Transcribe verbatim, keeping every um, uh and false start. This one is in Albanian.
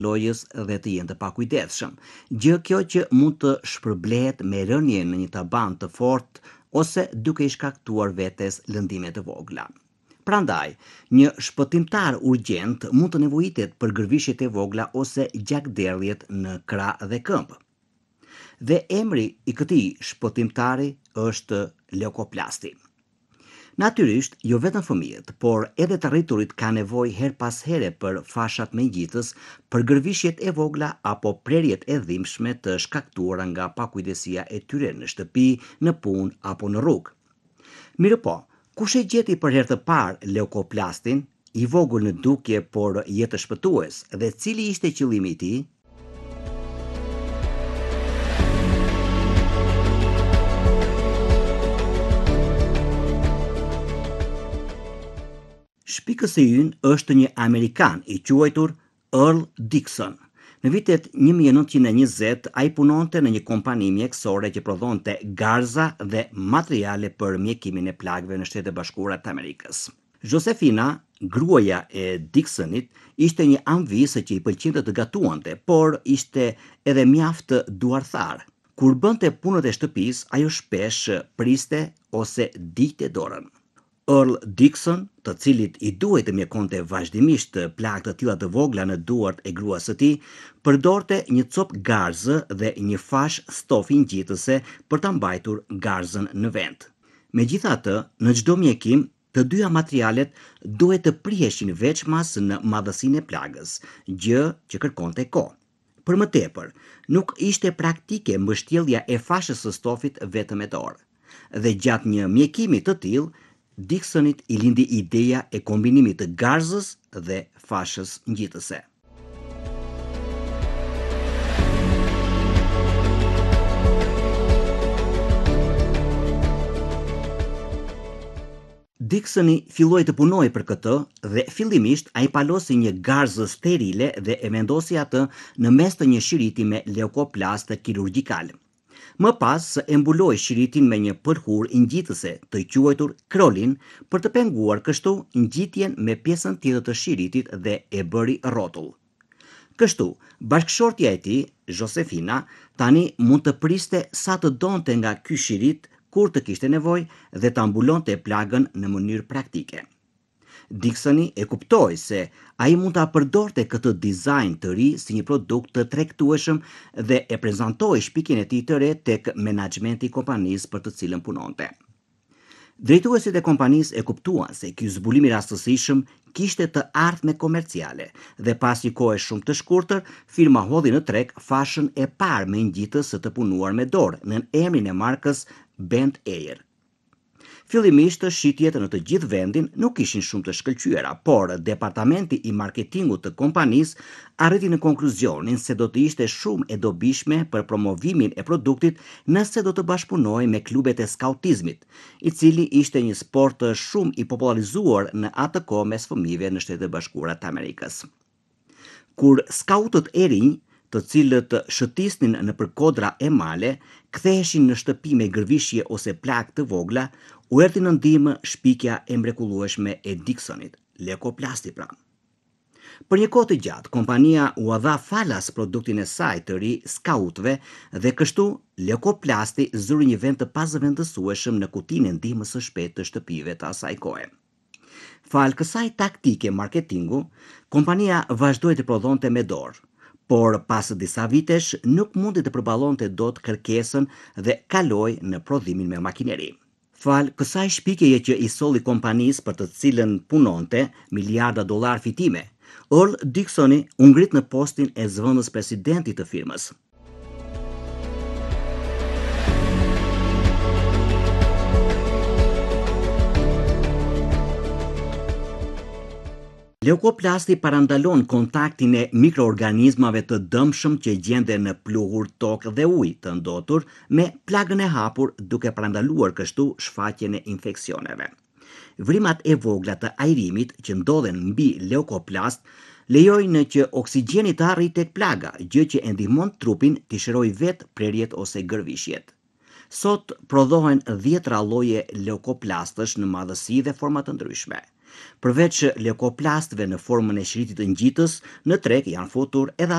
lojës dhe të jenë të pakujdesshëm. Gjë kjo që mund të shpërblehet me rënje në një taban të fortë ose duke i shkaktuar vetes lëndime të vogla. Prandaj, një shpëtimtar urgjent mund të nevojitet për gërvishjet e vogla ose gjakderdhjet në krah dhe këmbë. Dhe emri i këtij shpëtimtari është leukoplasti. Natyrisht, jo vetëm fëmijët, por edhe të rriturit ka nevojë her pas here për fashat me ngjitës, për gërvishjet e vogla apo prerjet e dhimbshme të shkaktuara nga pakujdesia e tyre në shtëpi, në punë apo në rrugë. Mirëpo, kush e gjeti për herë të parë leukoplastin, i vogël në dukje por jetë shpëtues, dhe cili ishte qëllimi i tij? Shpikësi ynë është një Amerikan i quajtur Earl Dixon. Në vitet një mijë e nëntëqind e njëzet, ai punonte në një kompani mjekësore që prodhonte garza dhe materiale për mjekimin e plagëve në Shtetet e Bashkuara të Amerikës. Josefina, gruaja e Dixonit, ishte një anëvisë që i pëlqente të gatuante, por ishte edhe mjaft duarthar. Kur bënte punët e shtëpisë, ajo shpesh priste ose diqte dorën. Earl Dixon, të cilit i duhej të mjekonte vazhdimisht plagë të tilla të vogla në duart e gruas së tij, përdorte një copë garzë dhe një fash stofi ngjitëse për ta mbajtur garzën në vend. Megjithatë, në çdo mjekim, të dyja materialet duhet të priheshin veçmas në madhësinë e plagës, gjë që kërkonte kohë. Për më tepër, nuk ishte praktike mbështjellja e fashës së stofit vetëm me dorë. Dhe gjatë një mjekimi të tillë, Dixonit i lindi ideja e kombinimit të garzës dhe fashës ngjitëse. Dixoni filloi të punojë për këtë dhe fillimisht ai palosi një garzë sterile dhe e vendosi atë në mes të një shiriti me leukoplast kirurgjikal. Më pas e mbuloi shiritin me një përhur ngjitëse të quajtur krolin për të penguar kështu ngjitjen me pjesën tjetër të shiritit dhe e bëri rrotull. Kështu, bashkëshortja e tij, Josefina, tani mund të priste sa të donte nga ky shirit kur të kishte nevojë dhe ta mbulonte plagën në mënyrë praktike. Dixoni e kuptoi se ai mund ta përdorte këtë dizajn të ri si një produkt të tregtueshëm dhe e prezantoi shpikjen e tij të re tek menaxhmenti i kompanisë për të cilën punonte. Drejtuesit e kompanisë e kuptuan se ky zbulim i rastësishëm kishte të ardhme komerciale dhe pas një kohe shumë të shkurtër, firma hodhi në treg fashën e parë me ngjitës së të punuar me dorë në emrin e markës Band Air. Fillimisht shitjet në të gjithë vendin nuk ishin shumë të shkëlqyera, por departamenti i marketingut të kompanisë arriti në konkluzionin se do të ishte shumë e dobishme për promovimin e produktit nëse do të bashkëpunojë me klubet e skautizmit, i cili ishte një sport shumë i popularizuar në atë kohë mes fëmijëve në Shtetet e Bashkuara të Amerikës. Kur skautët e rinj, të cilët shëtisnin në përkodra e male, ktheheshin në shtëpi me gërvishje ose plagë të vogla, u erdhi në ndihmë shpikja e mrekullueshme e Dixonit, leukoplasti pra. Për një kohë të gjatë, kompania u dha falas produktin e saj të ri skautëve dhe kështu leukoplasti zuri një vend të pazëvendësueshëm në kutinë e ndihmës së shpejtë të shtëpive të asaj kohe. Fal kësaj taktike marketingu, kompania vazhdoi të prodhonte me dorë, por pas disa vitesh nuk mundi të përballonte dot kërkesën dhe kaloi në prodhimin me makineri. Fal kësaj shpikjeje që i solli kompanisë për të cilën punonte miliarda dollar fitime, Earl Dixoni u ngrit në postin e zëvendës presidentit të firmës. Leukoplasti parandalon kontaktin e mikroorganizmave të dëmshëm që gjenden në pluhur, tokë dhe ujë të ndotur me plagën e hapur, duke parandaluar kështu shfaqjen e infeksioneve. Vrimat e vogla të ajrimit që ndodhen mbi leukoplast lejojnë që oksigjeni të arrijë tek plaga, gjë që e ndihmon trupin të shërojë vetë prerjet ose gërvishjet. Sot prodhohen dhjetra lloje leukoplastësh në madhësi dhe forma të ndryshme. Përveç leukoplastëve në formën e shiritit të ngjitës, në treg janë futur edhe